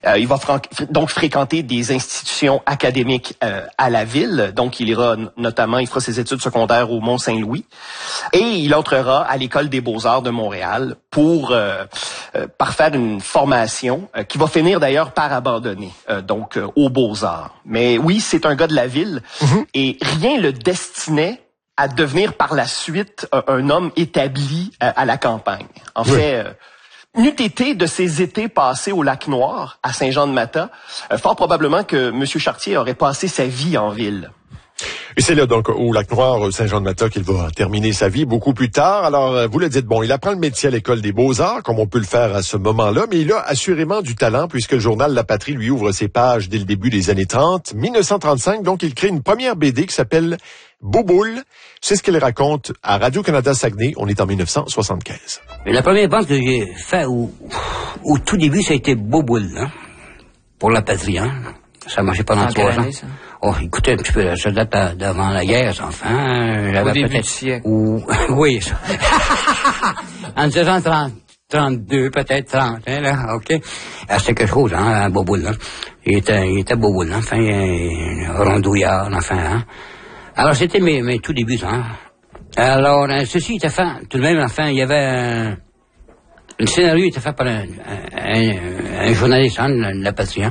Il va donc fréquenter des institutions académiques à la ville. Donc, il fera ses études secondaires au Mont-Saint-Louis. Et il entrera à l'École des Beaux-Arts de Montréal pour parfaire une formation qui va finir d'ailleurs par abandonner, aux Beaux-Arts. Mais oui, c'est un gars de la ville et rien le destinait à devenir par la suite un homme établi à la campagne. En fait... N'eût été de ces étés passés au Lac-Noir, à Saint-Jean-de-Mata, fort probablement que M. Chartier aurait passé sa vie en ville. Et c'est là, donc, au Lac-Noir, Saint-Jean-de-Mata, qu'il va terminer sa vie beaucoup plus tard. Alors, vous le dites, il apprend le métier à l'École des Beaux-Arts, comme on peut le faire à ce moment-là, mais il a assurément du talent, puisque le journal La Patrie lui ouvre ses pages dès le début des années 30. 1935, donc, il crée une première BD qui s'appelle Bouboule. C'est ce qu'il raconte à Radio-Canada Saguenay. On est en 1975. Mais la première bande que j'ai fait au tout début, ça a été Bouboule, pour La Patrie, Ça marchait pendant 3 ans. Ça? Oh, écoutez, un petit peu, ça date d'avant la guerre, j'avais au début du siècle. Oui, ça. En 1932, peut-être 30, là, OK. C'était quelque chose, Bouboule, Il était Bouboule, rondouillard, Alors, c'était mes tout débuts, Alors, ceci était fait, tout de même, il y avait le scénario était fait par un journaliste, de La Patrie,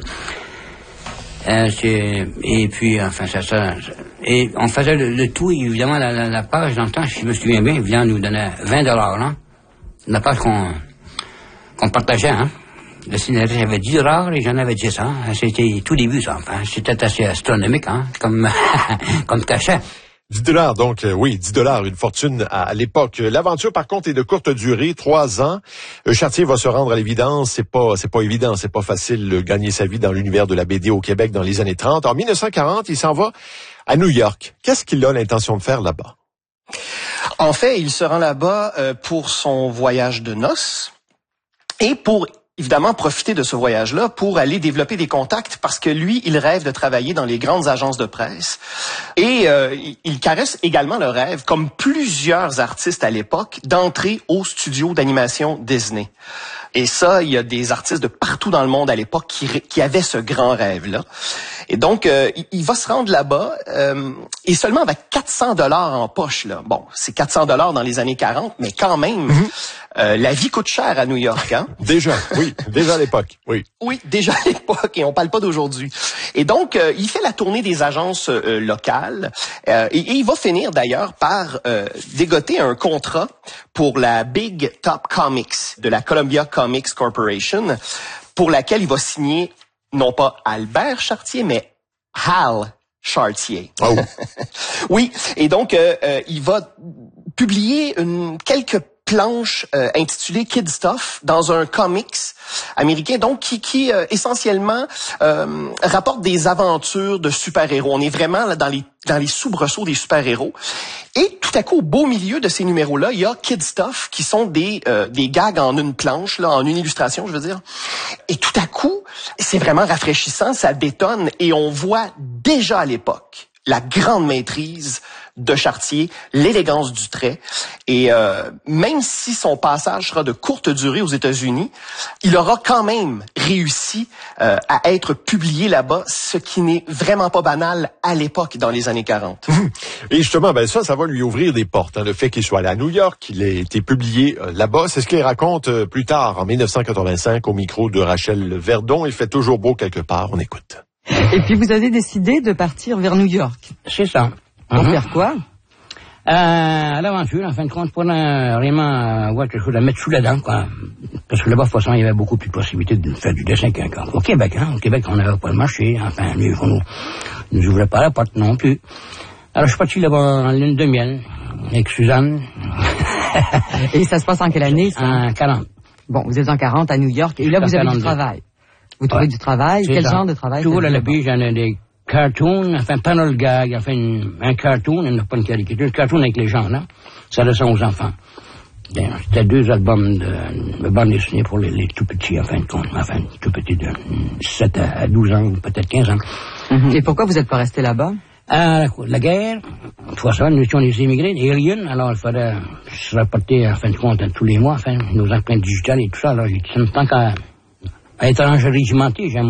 et puis, ça. Et on faisait le tout, évidemment, la page, dans le temps, si je me souviens bien, Vian nous donnait $20, La page qu'on partageait, Le scénariste avait $10 et j'en avais 10, C'était tout début, ça, C'était assez astronomique, comme cachet. $10, donc, oui, $10, une fortune à l'époque. L'aventure, par contre, est de courte durée, 3 ans. Chartier va se rendre à l'évidence, c'est pas évident, c'est pas facile de gagner sa vie dans l'univers de la BD au Québec dans les années 30. En 1940, il s'en va à New York. Qu'est-ce qu'il a l'intention de faire là-bas? En fait, il se rend là-bas pour son voyage de noces et pour évidemment profiter de ce voyage-là pour aller développer des contacts parce que lui, il rêve de travailler dans les grandes agences de presse et il caresse également le rêve, comme plusieurs artistes à l'époque, d'entrer au studio d'animation Disney. Et ça, il y a des artistes de partout dans le monde à l'époque qui avaient ce grand rêve-là. Et donc, il va se rendre là-bas et seulement avec $400 en poche. Là. Bon, c'est $400 dans les années 40, mais quand même, la vie coûte cher à New York. Déjà, oui, déjà à l'époque, oui. Oui, déjà à l'époque, et on parle pas d'aujourd'hui. Et donc, il fait la tournée des agences locales et il va finir d'ailleurs par dégoter un contrat pour la Big Top Comics de la Columbia Comics Corporation, pour laquelle il va signer non pas Albert Chartier, mais Hal Chartier. Oh. Oui, et donc il va publier quelques planches intitulées Kid Stuff dans un comics américain, donc qui essentiellement rapporte des aventures de super-héros. On est vraiment là, dans les soubresauts des super-héros. Et tout à coup, au beau milieu de ces numéros-là, il y a Kid Stuff, qui sont des gags en une planche, là, en une illustration, je veux dire. Et tout à coup, c'est vraiment rafraîchissant, ça détonne, et on voit déjà à l'époque la grande maîtrise de Chartier, l'élégance du trait. Et même si son passage sera de courte durée aux États-Unis, il aura quand même réussi à être publié là-bas, ce qui n'est vraiment pas banal à l'époque, dans les années 40. Et justement, ça va lui ouvrir des portes. Le fait qu'il soit allé à New York, qu'il ait été publié là-bas, c'est ce qu'il raconte plus tard, en 1985, au micro de Rachel Verdon. Il fait toujours beau quelque part. On écoute. Et puis vous avez décidé de partir vers New York. C'est ça. Pour faire quoi? À l'aventure, en fin de compte, pour vraiment voir quelque chose à mettre sous la dent, quoi. Parce que là-bas, de toute façon, il y avait beaucoup plus de possibilités de faire du dessin qu'au Québec, Au Québec, on n'avait pas le marché, on nous ouvrait pas la porte non plus. Alors, je suis parti là-bas en lune de miel, avec Suzanne. Et ça se passe en quelle année, ça? En 40. Bon, vous êtes en 40 à New York, et là, vous avez du travail. Vous trouvez du travail? Quel genre de travail? Toujours à la bille, j'en ai des cartoons, panel gag, un cartoon, il n'y a pas une caricature, un cartoon avec les gens, là. Ça descend aux enfants. C'était 2 albums de bande dessinée pour les tout petits, en fin de compte. Tout petits de 7 à 12 ans, peut-être 15 ans. Et pourquoi vous n'êtes pas resté là-bas? La guerre, de toute façon, nous étions des immigrés, des aliens, alors il fallait se rapporter, en fin de compte, tous les mois, nos empreintes digitales et tout ça. Alors, tant qu'à Étranger régimenté, j'aime